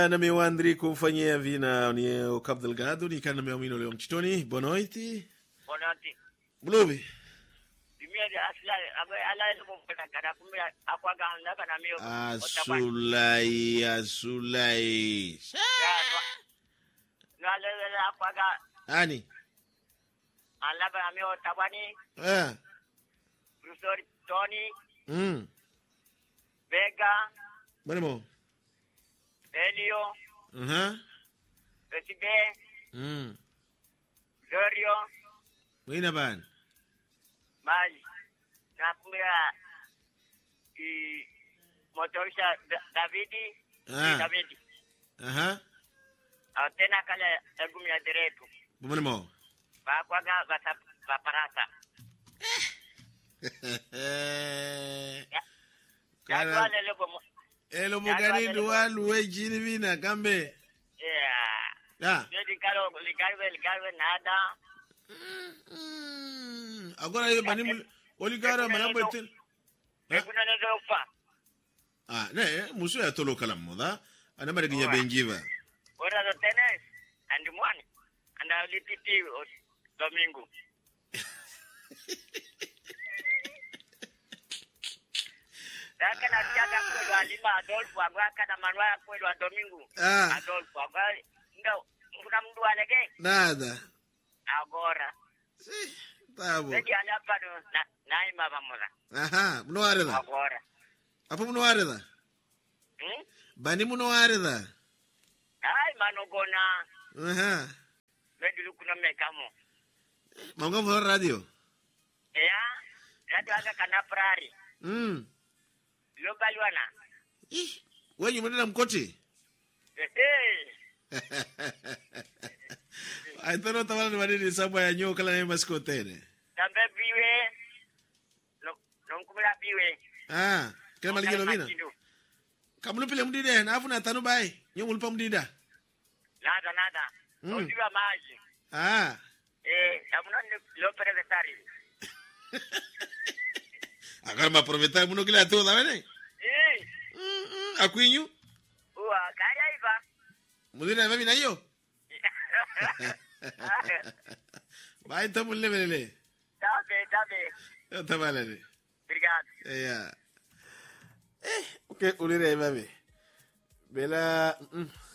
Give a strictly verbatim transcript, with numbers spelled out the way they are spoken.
Na meu Andri kumfanyia vina ni o Cabo Delgado ni kana meu mino leo mchitoni. Boa noite. Boa noite. Blubi. Dimia asla abe ala ile kumpata kada kumia akwa ganda kana meu. Asulai asulai. Na le le akwa ga. Ani. Ala ba meu tabani. Eh. Professor Tony. Mm. Vega. Bonemo. Elio. Mhm. Recibe. Mm. Glorio. Wina ban. Mali. Na kumia i motorisha Davidi. Ah. Davidi. Aha. Tena kale egumia direto. Bonemo. Ba kwa ga bata paparata. Kana Elo mogani dua luwe jini vina kambe. Yeah. Ya. Jadi kalau ligarwe ligarwe nada. Mm. Agora hiyo bani oligara manambo etel. Eh kuna ndio ufa. Ah, ne, musu ya tolo kala moda. Ana mari ginya benjiva. Ora do tenes and one. And I lititi domingo. Daka na tiaga kwelo alima Adolfo agaka na manwa kwelo a domingo. Ah. Adolfo agora ndo kuna mdu alege. Nada. Agora. Si, tabo. Ndio hapa na naima pamoja. Aha, mno areda. Agora. Apo mno areda. Hmm? Bani mno areda. Ai manogona. Aha. Ndio kuna mekamo. Monga for radio. Ya. Radio aga kana prari. Mm. Lo balwana. Ih, wewe mwana mkoti. Eh. Ai tono tawala ni madini sabu ya nyo kala ni maskotene. Tambe biwe. No no kumira biwe. Ah, kama ligelo vina. Kamulu pile mdide na afu na tanu bai. Nyo mulpa mdida. Nada nada. Mm. No diwa maji. Ah. Eh, amuna lo prevetari. Agora ma aproveitar muno kila tu da bene. Eh. Mm, mm, akuinyu. Ua, kaya iba. Mudira mami na hiyo. Vai tamu levele. Tabe, tabe. Eu tava lele. Obrigado. Yeah. Eh, okay, ulire mami. Bela, mm.